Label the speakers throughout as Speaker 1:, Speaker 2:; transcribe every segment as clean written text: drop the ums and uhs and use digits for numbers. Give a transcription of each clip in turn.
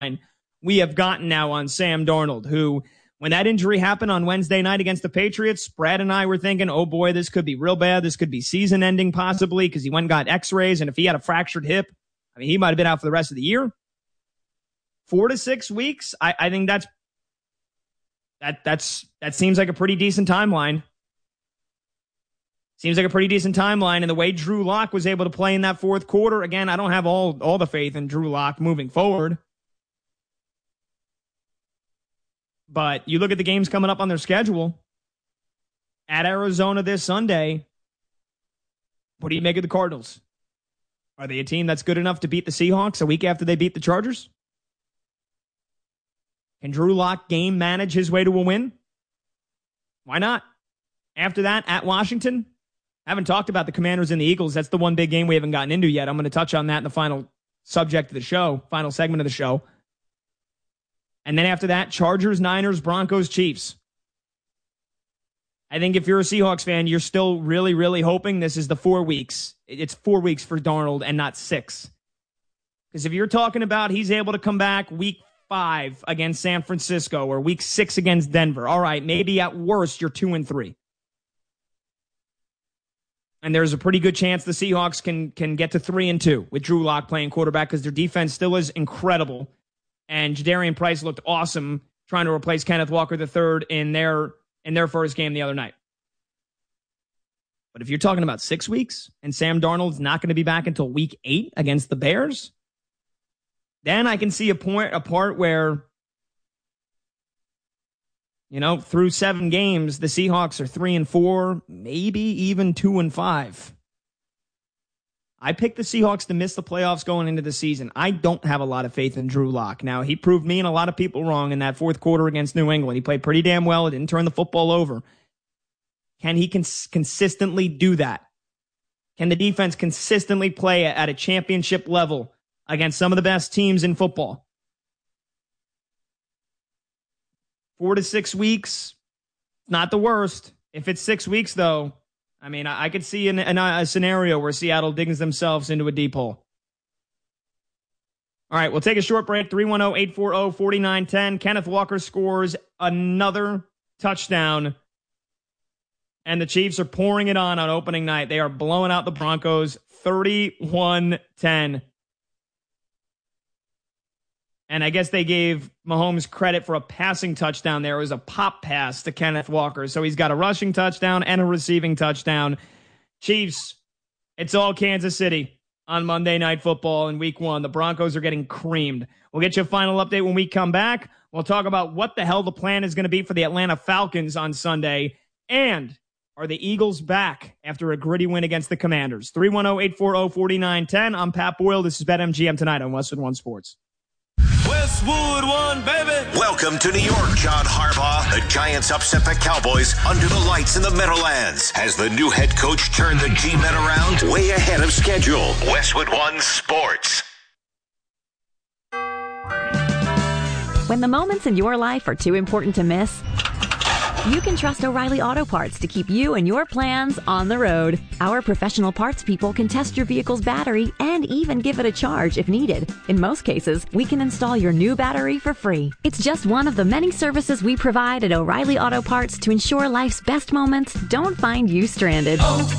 Speaker 1: we have gotten now on Sam Darnold, who, when that injury happened on Wednesday night against the Patriots, Brad and I were thinking, oh boy, this could be real bad. This could be season ending possibly, because he went and got x-rays. And if he had a fractured hip, I mean, he might have been out for the rest of the year. 4 to 6 weeks. I think that seems like a pretty decent timeline. Seems like a pretty decent timeline. And the way Drew Lock was able to play in that fourth quarter, again, I don't have all the faith in Drew Lock moving forward. But you look at the games coming up on their schedule. At Arizona this Sunday, what do you make of the Cardinals? Are they a team that's good enough to beat the Seahawks a week after they beat the Chargers? Can Drew Lock game manage his way to a win? Why not? After that, at Washington, haven't talked about the Commanders and the Eagles. That's the one big game we haven't gotten into yet. I'm going to touch on that in the final subject of the show, final segment of the show. And then after that, Chargers, Niners, Broncos, Chiefs. I think if you're a Seahawks fan, you're still really, really hoping this is the 4 weeks. It's 4 weeks for Darnold and not 6. Because if you're talking about he's able to come back week 5 against San Francisco or week 6 against Denver, all right, maybe at worst you're 2-3. And there's a pretty good chance the Seahawks can get to 3-2 with Drew Lock playing quarterback, because their defense still is incredible. And Jadarian Price looked awesome trying to replace Kenneth Walker III in their first game the other night. But if you're talking about 6 weeks and Sam Darnold's not going to be back until week 8 against the Bears, then I can see a part where, through 7 games, the Seahawks are 3-4, maybe even 2-5. I picked the Seahawks to miss the playoffs going into the season. I don't have a lot of faith in Drew Lock. Now, he proved me and a lot of people wrong in that fourth quarter against New England. He played pretty damn well. It didn't turn the football over. Can he consistently do that? Can the defense consistently play at a championship level against some of the best teams in football? 4 to 6 weeks, not the worst. If it's 6 weeks, though, I mean, I could see a scenario where Seattle digs themselves into a deep hole. All right, we'll take a short break. 310-840-4910. Kenneth Walker scores another touchdown, and the Chiefs are pouring it on opening night. They are blowing out the Broncos 31-10. And I guess they gave Mahomes credit for a passing touchdown there. It was a pop pass to Kenneth Walker. So he's got a rushing touchdown and a receiving touchdown. Chiefs, it's all Kansas City on Monday Night Football in week 1. The Broncos are getting creamed. We'll get you a final update when we come back. We'll talk about what the hell the plan is going to be for the Atlanta Falcons on Sunday. And are the Eagles back after a gritty win against the Commanders? 310-840-4910. I'm Pat Boyle. This is BetMGM tonight on Westwood One Sports.
Speaker 2: Westwood One, baby.
Speaker 3: Welcome to New York, John Harbaugh. The Giants upset the Cowboys under the lights in the Meadowlands. Has the new head coach turned the G-Men around? Way ahead of schedule. Westwood One Sports.
Speaker 4: When the moments in your life are too important to miss, you can trust O'Reilly Auto Parts to keep you and your plans on the road. Our professional parts people can test your vehicle's battery and even give it a charge if needed. In most cases, we can install your new battery for free. It's just one of the many services we provide at O'Reilly Auto Parts to ensure life's best moments don't find you stranded.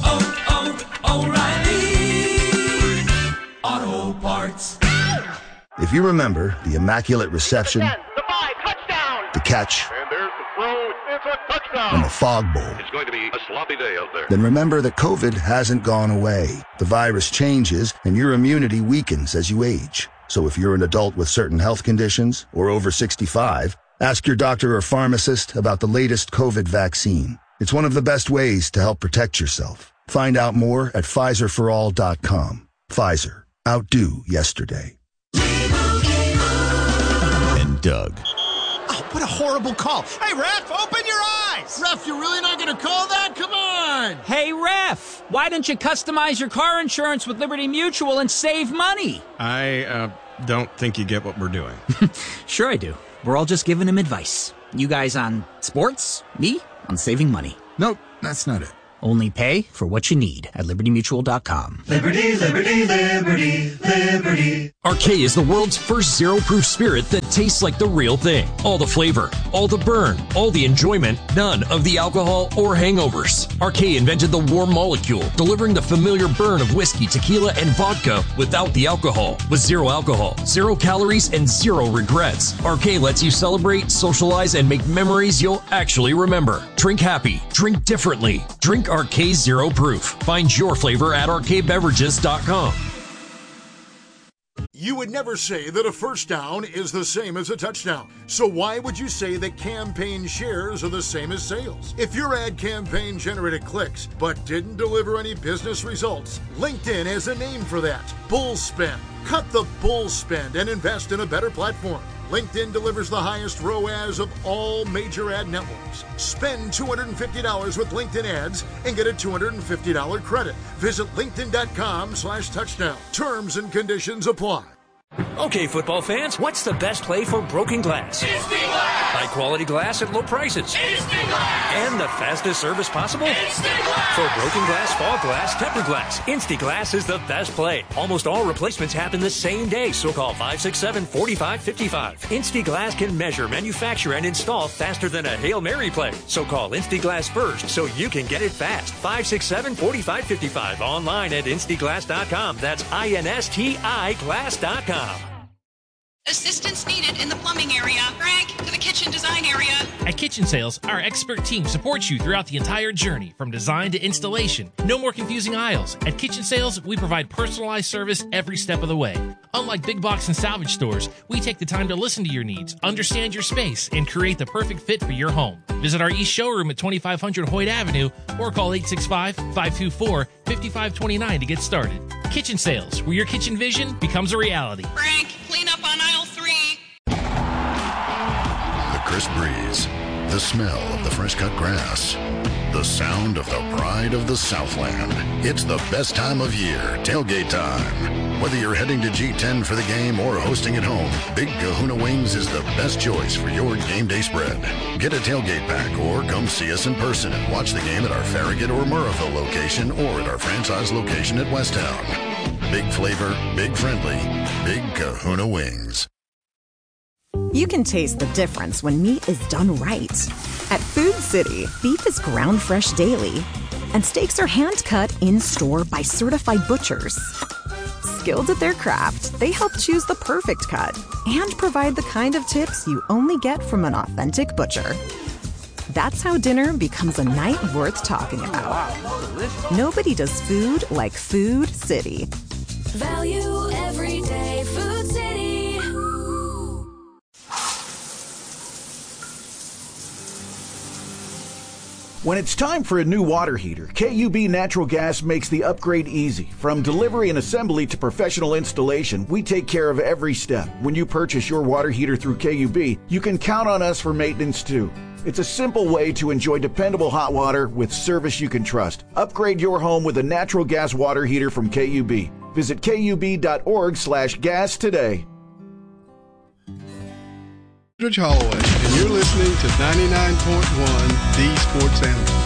Speaker 2: O'Reilly Auto Parts.
Speaker 5: If you remember the Immaculate Reception,
Speaker 6: the 5, touchdown!
Speaker 5: The catch,
Speaker 6: And there's the throw, it's a touchdown!
Speaker 5: and the Fog Bowl,
Speaker 6: It's going to be a sloppy day out there.
Speaker 5: then remember that COVID hasn't gone away. The virus changes, and your immunity weakens as you age. So if you're an adult with certain health conditions or over 65, ask your doctor or pharmacist about the latest COVID vaccine. It's one of the best ways to help protect yourself. Find out more at PfizerForAll.com. Pfizer. Outdo yesterday.
Speaker 7: And Doug.
Speaker 8: Oh, what a horrible call. Hey, ref, open your eyes. Ref, you're really not going to call that? Come on.
Speaker 9: Hey, ref, why don't you customize your car insurance with Liberty Mutual and save money?
Speaker 10: I don't think you get what we're doing.
Speaker 9: Sure I do. We're all just giving him advice. You guys on sports, me on saving money.
Speaker 7: Nope, that's not it.
Speaker 9: Only pay for what you need at libertymutual.com.
Speaker 2: Liberty, liberty, liberty, liberty.
Speaker 7: RK is the world's first zero-proof spirit that tastes like the real thing. All the flavor, all the burn, all the enjoyment, none of the alcohol or hangovers. RK invented the warm molecule, delivering the familiar burn of whiskey, tequila, and vodka without the alcohol. With zero alcohol, 0 calories, and 0 regrets. RK lets you celebrate, socialize, and make memories you'll actually remember. Drink happy. Drink differently. Drink RK Zero Proof. Find your flavor at rkbeverages.com.
Speaker 11: You would never say that a first down is the same as a touchdown. So why would you say that campaign shares are the same as sales? If your ad campaign generated clicks but didn't deliver any business results, LinkedIn has a name for that. Bull spend. Cut the bull spend and invest in a better platform. LinkedIn delivers the highest ROAS of all major ad networks. Spend $250 with LinkedIn ads and get a $250 credit. Visit linkedin.com/touchdown. Terms and conditions apply.
Speaker 12: Okay, football fans, what's the best play for broken glass?
Speaker 2: Instant Glass!
Speaker 12: High quality glass at low prices.
Speaker 2: Instant Glass!
Speaker 12: And the fastest service possible?
Speaker 2: Instant Glass!
Speaker 12: For broken glass, fall glass, tempered glass, Instant Glass is the best play. Almost all replacements happen the same day, so call 567-4555. Instant Glass can measure, manufacture, and install faster than a Hail Mary play. So call Instant Glass first so you can get it fast. 567-4555. Online at instaglass.com. That's INSTI glass.com.
Speaker 13: Assistance needed in the plumbing area. Greg, to the kitchen design area.
Speaker 14: At Kitchen Sales, our expert team supports you throughout the entire journey, from design to installation. No more confusing aisles. At Kitchen Sales, we provide personalized service every step of the way. Unlike big box and salvage stores, we take the time to listen to your needs, understand your space, and create the perfect fit for your home. Visit our East showroom at 2500 Hoyt Avenue or call 865-524-5529 to get started. Kitchen Sales, where your kitchen vision becomes a reality.
Speaker 13: Frank, clean up on aisle 3.
Speaker 15: The crisp breeze, the smell of the fresh cut grass, the sound of the pride of the Southland. It's the best time of year, tailgate time. Whether you're heading to G10 for the game or hosting at home, Big Kahuna Wings is the best choice for your game day spread. Get a tailgate pack or come see us in person and watch the game at our Farragut or Murrayville location or at our franchise location at Westtown. Big flavor, big friendly, Big Kahuna Wings.
Speaker 16: You can taste the difference when meat is done right. At Food City, beef is ground fresh daily, and steaks are hand-cut in-store by certified butchers. Skilled at their craft, they help choose the perfect cut and provide the kind of tips you only get from an authentic butcher. That's how dinner becomes a night worth talking about. Nobody does food like Food City.
Speaker 17: Value every day, Food City.
Speaker 18: When it's time for a new water heater, KUB Natural Gas makes the upgrade easy. From delivery and assembly to professional installation, we take care of every step. When you purchase your water heater through KUB, you can count on us for maintenance too. It's a simple way to enjoy dependable hot water with service you can trust. Upgrade your home with a natural gas water heater from KUB. Visit KUB.org/gas today.
Speaker 19: Holloway, and you're listening to 99.1 The Sports Animal.